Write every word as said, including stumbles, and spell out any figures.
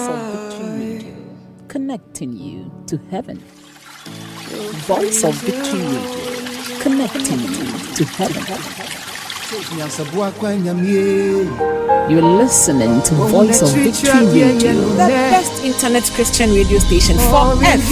Voice of Victory Radio, connecting you to heaven. Voice of Victory Radio, connecting you to heaven. You're listening to Voice of Victory Radio, the best internet Christian radio station for earth.